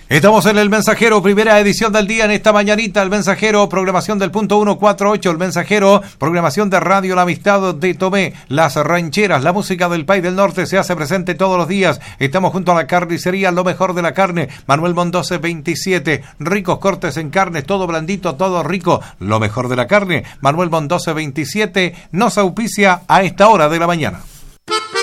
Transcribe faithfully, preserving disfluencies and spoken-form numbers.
Estamos en El Mensajero, primera edición del día en esta mañanita. El Mensajero, programación del punto ciento cuarenta y ocho. El Mensajero, programación de Radio La Amistad de Tomé. Las rancheras, la música del País del Norte se hace presente todos los días. Estamos junto a la carnicería, lo mejor de la carne. Manuel Mondoce veintisiete. Ricos cortes en carne, todo blandito, todo rico. Lo mejor de la carne. Manuel Mondoce veintisiete nos auspicia a esta hora de la mañana.